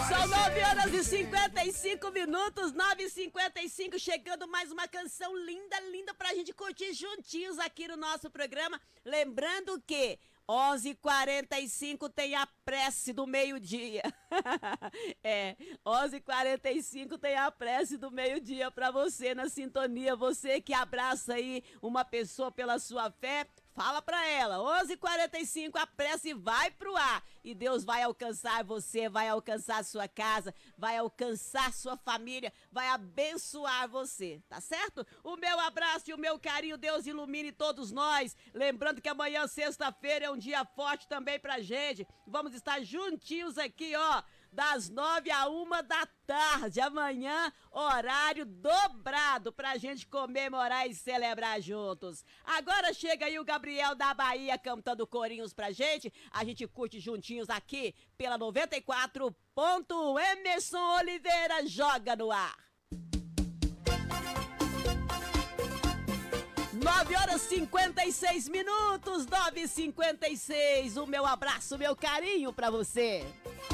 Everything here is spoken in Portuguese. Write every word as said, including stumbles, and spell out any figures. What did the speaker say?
São nove horas e cinquenta e cinco minutos, nove e cinquenta e cinco, chegando mais uma canção linda, linda pra gente curtir juntinhos aqui no nosso programa. Lembrando que onze e quarenta e cinco tem a prece do meio-dia. É, onze e quarenta e cinco tem a prece do meio-dia pra você na sintonia. Você que abraça aí uma pessoa pela sua fé, fala pra ela, onze e quarenta e cinco, a prece vai pro ar e Deus vai alcançar você, vai alcançar sua casa, vai alcançar sua família, vai abençoar você, tá certo? O meu abraço e o meu carinho, Deus ilumine todos nós. Lembrando que amanhã, sexta-feira, é um dia forte também pra gente. Vamos estar juntinhos aqui, ó, das nove a uma da tarde, amanhã, horário dobrado pra gente comemorar e celebrar juntos. Agora chega aí o Gabriel da Bahia cantando corinhos pra gente, a gente curte juntinhos aqui pela noventa e quatro ponto Emerson Oliveira joga no ar. nove horas e cinquenta e seis minutos, nove e cinquenta e seis, o meu abraço, meu carinho pra você.